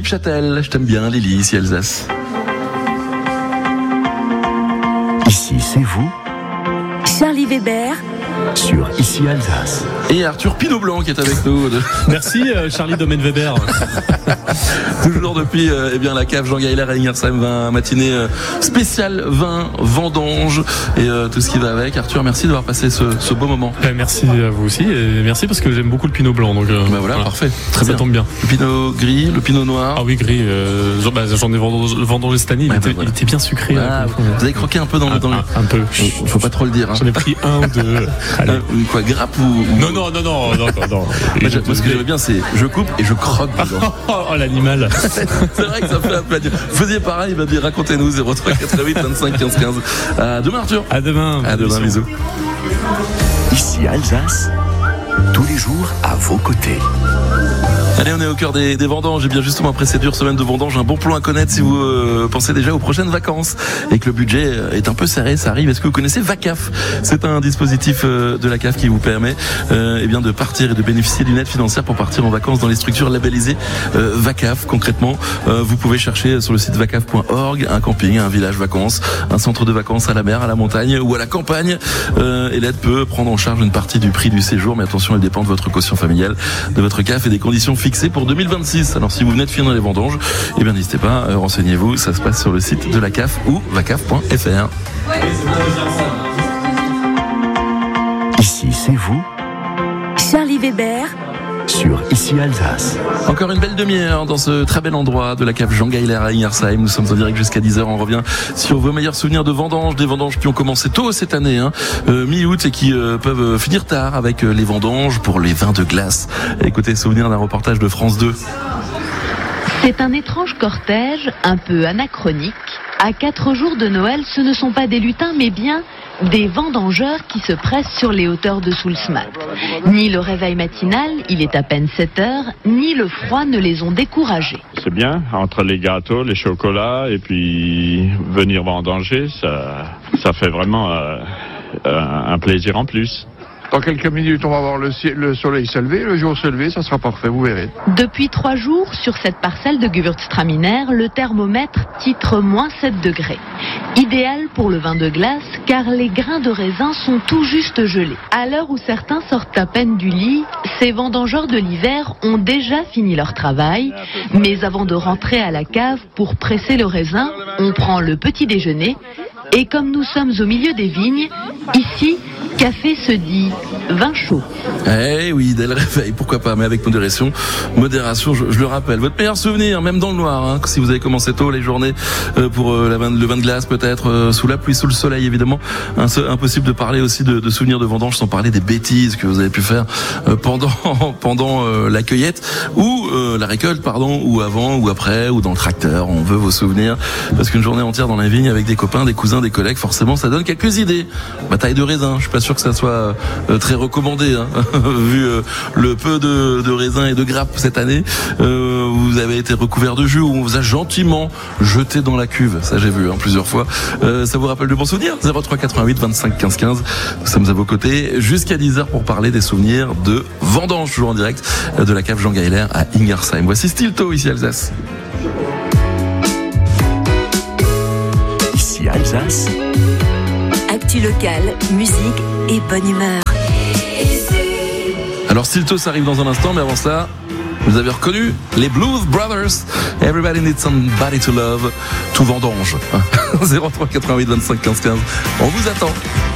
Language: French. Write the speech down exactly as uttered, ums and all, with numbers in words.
Neuchâtel. Je t'aime bien, Lily, ici Alsace. Ici, c'est vous. Charlie Weber. Sur Ici Alsace. Et Arthur Pinot-Blanc qui est avec nous. De... Merci euh, Charlie Domaine Weber. Toujours depuis euh, eh bien, la cave Jean Gaillard à Ingersheim, vin matinée euh, spéciale vin, vendange et euh, tout ce qui va avec. Arthur, merci d'avoir passé ce, ce beau moment. Euh, merci à vous aussi et merci parce que j'aime beaucoup le Pinot Blanc. Donc, euh, ben voilà, voilà, parfait. Très ça bien. tombe bien. Le Pinot gris, le Pinot noir. Ah oui, gris. Euh, genre, bah, j'en ai vendu le vendangé cette année. Il, ouais, était, ben voilà. il était bien sucré. Ah, là, vous avez croqué un peu dans le. Dans un, le... un peu. Faut, faut pas trop le dire. Hein. J'en ai pris un ou deux. Allez. Euh, quoi, grappe ou, ou... Non, non, non, non, non, non. non. Moi, moi, ce que j'aime bien, c'est je coupe et je croque dedans. Oh, l'animal. C'est vrai que ça fait un peu à dire. Vous faisiez pareil, bah, racontez-nous zéro trois quatre-vingt-huit vingt-cinq quinze quinze. À demain, Arthur. À demain. À demain, bisous. Ici Alsace, tous les jours à vos côtés. Allez, on est au cœur des, des vendanges. Et bien justement, après ces dures semaines de vendanges, un bon plan à connaître si vous euh, pensez déjà aux prochaines vacances et que le budget est un peu serré, ça arrive. Est-ce que vous connaissez Vacaf ? C'est un dispositif euh, de la C A F qui vous permet euh, eh bien de partir et de bénéficier d'une aide financière pour partir en vacances dans les structures labellisées euh, Vacaf. Concrètement, euh, vous pouvez chercher sur le site vacaf point org un camping, un village vacances, un centre de vacances à la mer, à la montagne ou à la campagne. Euh, et l'aide peut prendre en charge une partie du prix du séjour, mais attention, elle dépend de votre quotient familial, de votre C A F et des conditions fixées pour deux mille vingt-six. Alors si vous venez de finir les vendanges, eh bien n'hésitez pas, euh, renseignez-vous, ça se passe sur le site de la C A F ou vacaf point f r. Ici, c'est vous. Charlie Weber. Sur Ici Alsace. Encore une belle demi-heure dans ce très bel endroit de la cave Jean Gaillard à Ingersheim. Nous sommes en direct jusqu'à dix heures. On revient sur vos meilleurs souvenirs de vendanges, des vendanges qui ont commencé tôt cette année, hein, euh, mi-août, et qui euh, peuvent finir tard avec euh, les vendanges pour les vins de glace. Écoutez, souvenir d'un reportage de France deux. C'est un étrange cortège, un peu anachronique. À quatre jours de Noël, ce ne sont pas des lutins, mais bien des vendangeurs qui se pressent sur les hauteurs de Soulsmat. Ni le réveil matinal, il est à peine sept heures, ni le froid ne les ont découragés. C'est bien, entre les gâteaux, les chocolats, et puis venir vendanger, ça, ça fait vraiment euh, un plaisir en plus. Dans quelques minutes, on va voir le, ciel, le soleil se lever. Le jour se lever, ça sera parfait, vous verrez. Depuis trois jours, sur cette parcelle de Gewürztraminer, le thermomètre titre moins sept degrés. Idéal pour le vin de glace, car les grains de raisin sont tout juste gelés. À l'heure où certains sortent à peine du lit, ces vendangeurs de l'hiver ont déjà fini leur travail. Mais avant de rentrer à la cave pour presser le raisin, on prend le petit déjeuner. Et comme nous sommes au milieu des vignes, ici, café se dit vin chaud. Eh oui, dès le réveil, pourquoi pas, mais avec modération. Modération, je, je le rappelle. Votre meilleur souvenir, même dans le noir, hein, si vous avez commencé tôt les journées euh, pour euh, la vin, le vin de glace, peut-être euh, sous la pluie, sous le soleil, évidemment. Un, impossible de parler aussi de, de souvenirs de vendange sans parler des bêtises que vous avez pu faire euh, pendant pendant euh, la cueillette ou euh, la récolte, pardon, ou avant, ou après, ou dans le tracteur. On veut vos souvenirs parce qu'une journée entière dans la vigne avec des copains, des cousins, des collègues, forcément, ça donne quelques idées. Bataille de raisin, je suis pas sûr que ça soit euh, très recommandé, hein, vu euh, le peu de, de raisins et de grappes cette année. Euh, vous avez été recouvert de jus, où on vous a gentiment jeté dans la cuve. Ça, j'ai vu hein, plusieurs fois. Euh, ça vous rappelle de bons souvenirs ? zéro trois quatre-vingt-huit vingt-cinq quinze quinze. Nous sommes à vos côtés jusqu'à dix heures pour parler des souvenirs de vendange, toujours en direct de la cave Jean Gaillard à Ingersheim. Voici Stilto, ici Alsace. Ici Alsace. Actu locale, musique et bonne humeur. Alors Stilto, ça arrive dans un instant, mais avant ça, vous avez reconnu les Blues Brothers. Everybody needs somebody to love. Tout vendange. zéro trois quatre-vingt-huit vingt-cinq quinze quinze. On vous attend.